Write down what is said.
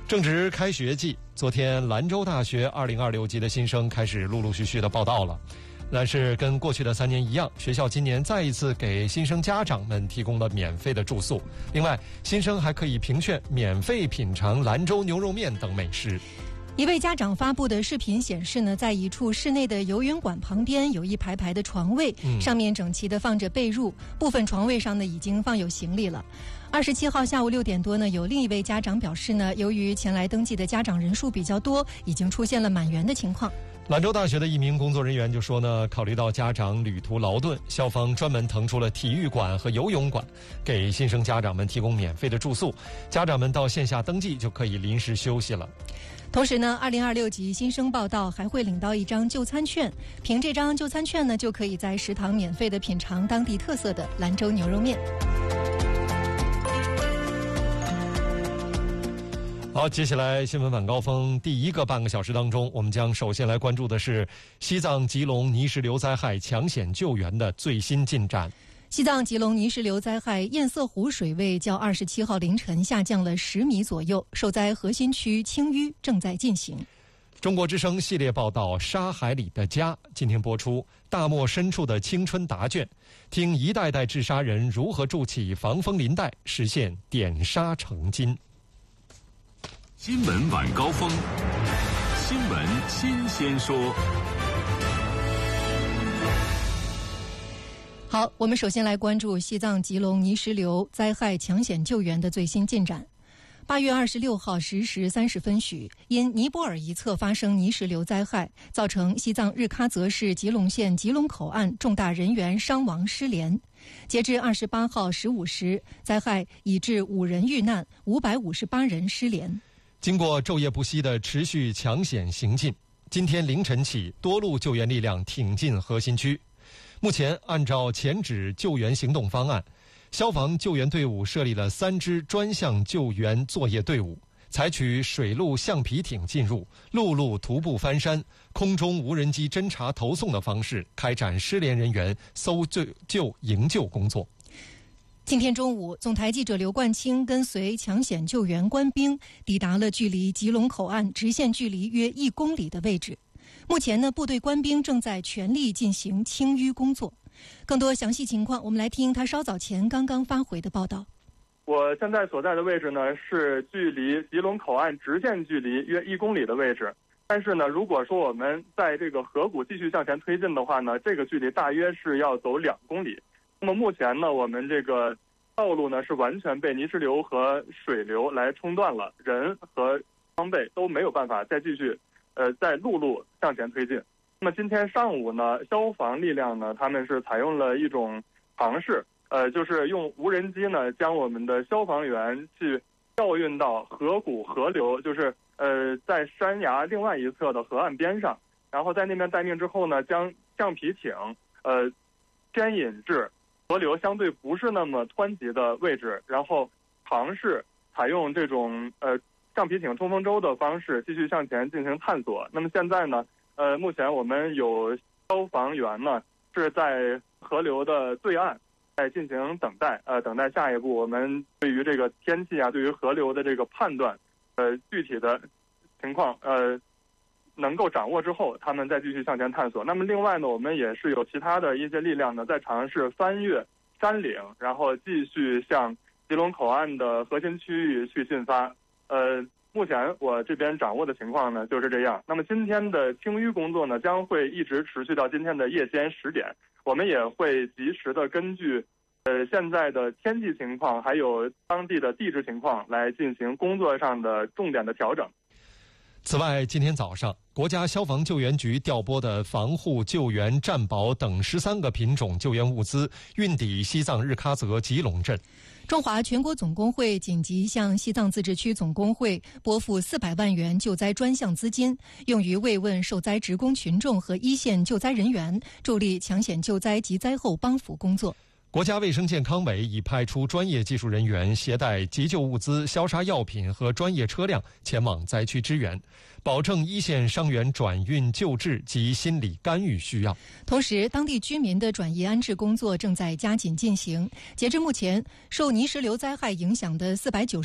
正值开学季，昨天兰州大学2026级的新生开始陆陆续续的报到了。但是跟过去的3年一样，学校今年再一次给新生家长们提供了免费的住宿。另外，新生还可以凭券免费品尝兰州牛肉面等美食。 一位家长发布的视频显示呢，在一处室内的游泳馆旁边有一排排的床位，上面整齐地放着被褥，部分床位上呢已经放有行李了。27号下午6点多呢，有另一位家长表示呢，由于前来登记的家长人数比较多，已经出现了满员的情况。 兰州大学的一名工作人员就说呢，考虑到家长旅途劳顿，校方专门腾出了体育馆和游泳馆，给新生家长们提供免费的住宿，家长们到线下登记就可以临时休息了。 同时呢，2026级新生报到还会领到一张就餐券，凭这张就餐券呢，就可以在食堂免费的品尝当地特色的兰州牛肉面。 好，接下来新闻晚高峰第一个半个小时当中，我们将首先来关注的是西藏吉隆泥石流灾害抢险救援的最新进展。 西藏吉隆泥石流灾害，堰塞湖水位较27号凌晨下降了10米左右，受灾核心区清淤正在进行。 中国之声系列报道《沙海里的家》今天播出，大漠深处的青春答卷，听一代代治沙人如何筑起防风林带，实现点沙成金。 新闻晚高峰，新闻新鲜说。 好，我们首先来关注西藏吉隆泥石流灾害抢险救援的最新进展。8月26号10时30分许，因尼泊尔一侧发生泥石流灾害，造成西藏日喀则市吉隆县吉隆口岸重大人员伤亡失联。截至28号15时，灾害已致5人遇难，558人失联。 经过昼夜不息的持续抢险行进，今天凌晨起，多路救援力量挺进核心区。目前按照前指救援行动方案，消防救援队伍设立了3支专项救援作业队伍，采取水陆橡皮艇进入、陆路徒步翻山、空中无人机侦察投送的方式，开展失联人员搜救营救工作。 今天中午，总台记者刘冠清跟随抢险救援官兵抵达了距离吉隆口岸直线距离约1公里的位置。目前呢，部队官兵正在全力进行清淤工作。更多详细情况，我们来听他稍早前刚刚发回的报道。 我现在所在的位置呢，是距离吉隆口岸直线距离约1公里的位置。但是呢，如果说我们在这个河谷继续向前推进的话呢，这个距离大约是要走2公里。那么目前呢，我们这个道路呢是完全被泥石流和水流来冲断了，人和装备都没有办法再继续在陆路向前推进。那么今天上午呢，消防力量呢，他们是采用了一种尝试，就是用无人机呢，将我们的消防员去调运到河谷河流，就是在山崖另外一侧的河岸边上，然后在那边待命之后呢，将橡皮艇牵引至河流相对不是那么湍急的位置，然后尝试采用这种橡皮艇冲锋舟的方式继续向前进行探索。那么现在呢，目前我们有消防员呢是在河流的对岸在进行等待，等待下一步我们对于这个天气啊，对于河流的这个判断，具体的情况能够掌握之后，他们再继续向前探索。那么另外呢，我们也是有其他的一些力量呢，在尝试翻越山岭，然后继续向吉隆口岸的核心区域去进发。目前我这边掌握的情况呢就是这样。那么今天的清淤工作呢，将会一直持续到今天的夜间10点。我们也会及时的根据现在的天气情况，还有当地的地质情况来进行工作上的重点的调整。 此外，今天早上，国家消防救援局调拨的防护、救援、战保等13个品种救援物资运抵西藏日喀则吉隆镇。 中华全国总工会紧急向西藏自治区总工会拨付400万元救灾专项资金，用于慰问受灾职工群众和一线救灾人员，助力抢险救灾及灾后帮扶工作。 国家卫生健康委已派出专业技术人员携带急救物资、消杀药品和专业车辆前往灾区支援，保证一线伤员转运救治及心理干预需要。 同时，当地居民的转移安置工作正在加紧进行。截至目前，受泥石流灾害影响的490